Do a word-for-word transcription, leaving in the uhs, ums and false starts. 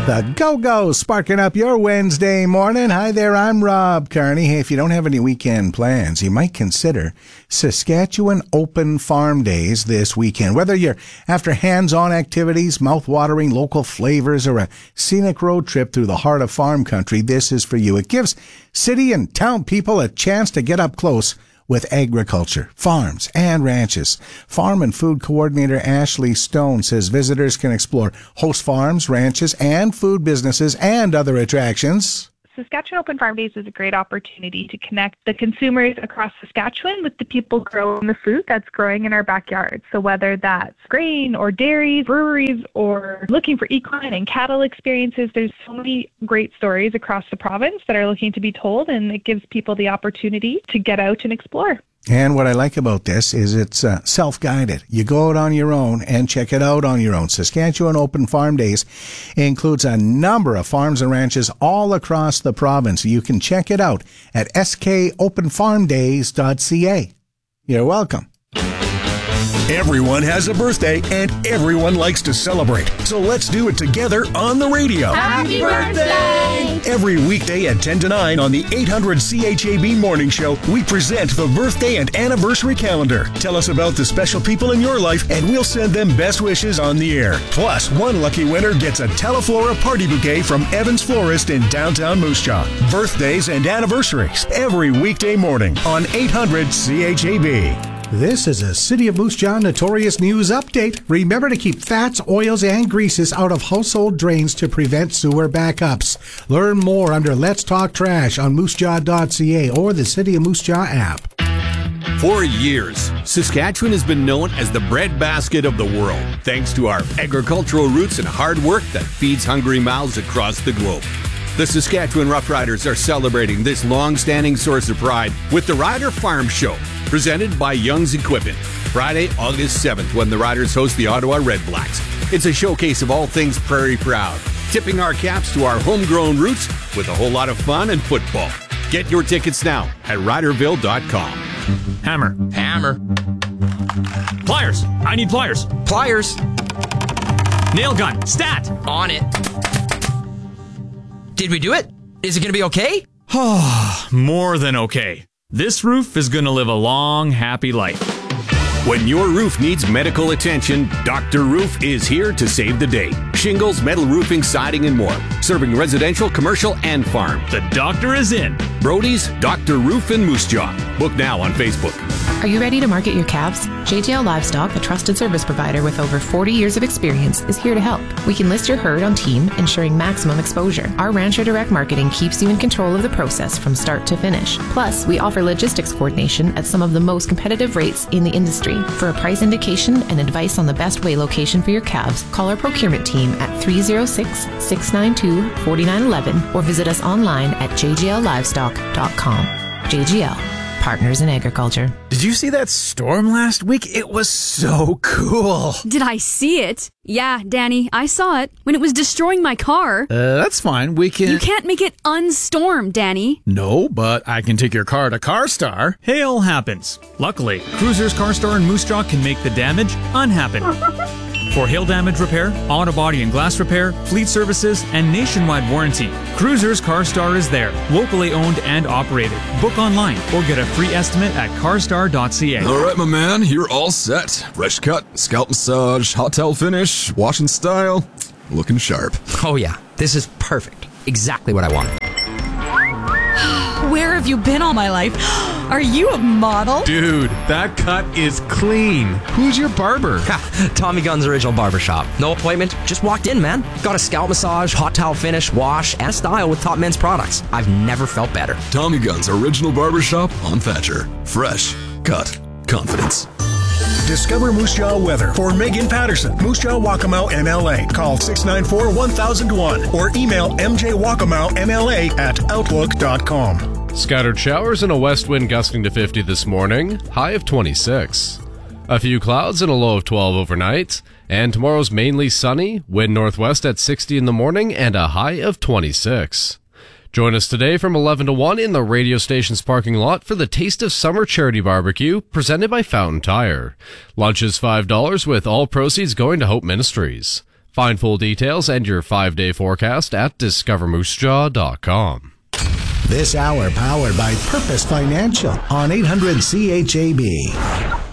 The Go-Go sparking up your Wednesday morning. Hi there, I'm Rob Carney. Hey, if you don't have any weekend plans, you might consider Saskatchewan Open Farm Days this weekend. Whether you're after hands-on activities, mouth-watering local flavors, or a scenic road trip through the heart of farm country, this is for you. It gives city and town people a chance to get up close with agriculture, farms, and ranches. Farm and Food Coordinator Ashley Stone says visitors can explore host farms, ranches, and food businesses and other attractions. Saskatchewan Open Farm Days is a great opportunity to connect the consumers across Saskatchewan with the people growing the food that's growing in our backyard. So whether that's grain or dairy, breweries, or looking for equine and cattle experiences, there's so many great stories across the province that are looking to be told, and it gives people the opportunity to get out and explore. And what I like about this is it's uh, self-guided. You go out on your own and check it out on your own. Saskatchewan Open Farm Days includes a number of farms and ranches all across the province. You can check it out at s k open farm days dot c a. You're welcome. Everyone has a birthday and everyone likes to celebrate. So let's do it together on the radio. Happy birthday! Every weekday at ten to nine on the eight hundred C H A B Morning Show, we present the birthday and anniversary calendar. Tell us about the special people in your life and we'll send them best wishes on the air. Plus, one lucky winner gets a Teleflora party bouquet from Evans Florist in downtown Moose Jaw. Birthdays and anniversaries every weekday morning on eight hundred C H A B. This is a City of Moose Jaw Notorious News Update. Remember to keep fats, oils, and greases out of household drains to prevent sewer backups. Learn more under Let's Talk Trash on moose jaw dot c a or the City of Moose Jaw app. For years, Saskatchewan has been known as the breadbasket of the world, thanks to our agricultural roots and hard work that feeds hungry mouths across the globe. The Saskatchewan Roughriders are celebrating this long-standing source of pride with the Rider Farm Show, presented by Young's Equipment, Friday, August seventh, when the Riders host the Ottawa Red Blacks. It's a showcase of all things Prairie Proud, tipping our caps to our homegrown roots with a whole lot of fun and football. Get your tickets now at riderville dot com. Hammer. Hammer. Pliers. I need pliers. Pliers. Nail gun. Stat. On it. Did we do it? Is it going to be okay? More than okay. This roof is going to live a long, happy life. When your roof needs medical attention, Doctor Roof is here to save the day. Shingles, metal roofing, siding, and more. Serving residential, commercial, and farm. The doctor is in. Brody's Doctor Roof in Moose Jaw. Book now on Facebook. Are you ready to market your calves? J J L Livestock, a trusted service provider with over forty years of experience, is here to help. We can list your herd on team, ensuring maximum exposure. Our Rancher Direct Marketing keeps you in control of the process from start to finish. Plus, we offer logistics coordination at some of the most competitive rates in the industry. For a price indication and advice on the best way location for your calves, call our procurement team at three oh six, six nine two, four nine one one or visit us online at j g l livestock dot com. J G L. Partners in Agriculture. Did you see that storm last week? It was so cool. Did I see it? Yeah, Danny, I saw it when it was destroying my car. Uh, that's fine. We can... You can't make it unstorm, Danny. No, but I can take your car to CarStar. Hail happens. Luckily, Cruisers CarStar in Moose Jaw can make the damage unhappen. For hail damage repair, auto body and glass repair, fleet services, and nationwide warranty, Cruisers CarStar is there, locally owned and operated. Book online or get a free estimate at carstar dot c a. All right, my man, you're all set. Fresh cut, scalp massage, hot towel finish, wash and style, looking sharp. Oh yeah, this is perfect. Exactly what I wanted. Where have you been all my life? Are you a model? Dude, that cut is clean. Who's your barber? Ha, Tommy Gunn's Original Barbershop. No appointment, just walked in, man. Got a scalp massage, hot towel finish, wash, and style with top men's products. I've never felt better. Tommy Gunn's Original Barbershop on Thatcher. Fresh, cut, confidence. Discover Moose Jaw weather for Megan Patterson, Moose Jaw Waccamaw M L A. Call six nine four, one thousand one or email m j waccamaw m l a at outlook dot com. Scattered showers and a west wind gusting to fifty this morning, high of twenty-six. A few clouds and a low of twelve overnight, and tomorrow's mainly sunny, wind northwest at sixty in the morning and a high of twenty-six. Join us today from eleven to one in the radio station's parking lot for the Taste of Summer Charity Barbecue presented by Fountain Tire. Lunch is five dollars with all proceeds going to Hope Ministries. Find full details and your five-day forecast at discover moose jaw dot com. This hour powered by Purpose Financial on eight hundred C H A B.